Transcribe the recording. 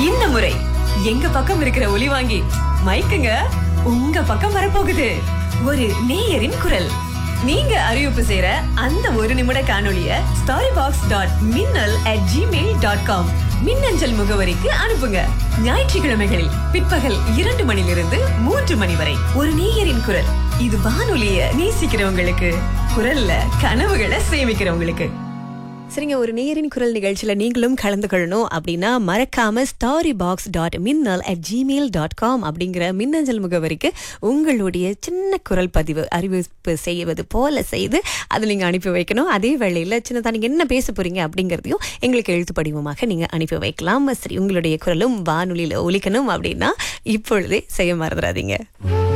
இந்த முறை எங்க பக்கம் இருக்கிற ஒலி வாங்கி மைக்குங்க உங்க பக்கம் வரப்போகுது. ஒரு நேயரின் குரல். நீங்க அறிவிப்பு செய்யற அந்த ஒரு நிமிட காணொளிய storybox.minnal@gmail.com மின்னஞ்சல் முகவரிக்கு அனுப்புங்க. ஞாயிற்றுக்கிழமைகளில் பிற்பகல் 2 மணிலிருந்து 3 மணி வரை ஒரு நேயரின் குரல். இது வானொலிய நேசிக்கிறவங்களுக்கு, குரல்ல கனவுகளை சேமிக்கிறவங்களுக்கு. சரிங்க, ஒரு நேயரின் குரல் நிகழ்ச்சியில நீங்களும் கலந்து கொள்ளணும் அப்படின்னா மறக்காம storybox.minnal@gmail.com அப்படிங்கிற மின்னஞ்சல் முகவரிக்கு உங்களுடைய சின்ன குரல் பதிவு அறிவிப்பு செய்வது போல செய்து அதை நீங்க அனுப்பி வைக்கணும். அதே வேளையில சின்னதா நீங்க என்ன பேச போறீங்க அப்படிங்கறதையும் எங்களுக்கு எழுத்து படிவமாக நீங்க அனுப்பி வைக்கலாம். சரி, உங்களுடைய குரலும் வானொலியில ஒலிக்கணும் அப்படின்னா இப்பொழுதே செய்ய மறந்துடாதீங்க.